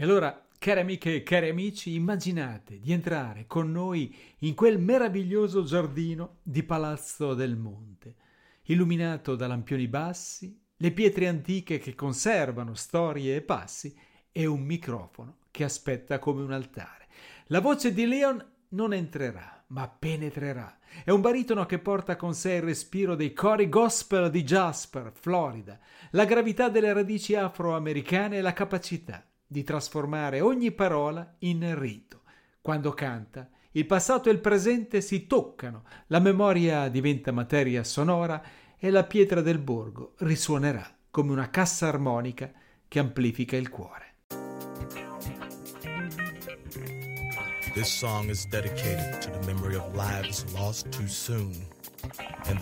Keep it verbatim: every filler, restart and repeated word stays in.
E allora, cari amiche e cari amici, immaginate di entrare con noi in quel meraviglioso giardino di Palazzo del Monte, illuminato da lampioni bassi, le pietre antiche che conservano storie e passi e un microfono che aspetta come un altare. La voce di Leon non entrerà, ma penetrerà. È un baritono che porta con sé il respiro dei cori gospel di Jasper, Florida, la gravità delle radici afroamericane e la capacità di trasformare ogni parola in rito. Quando canta, il passato e il presente si toccano, la memoria diventa materia sonora e la pietra del borgo risuonerà come una cassa armonica che amplifica il cuore. This song is dedicated to the memory of lives lost too soon and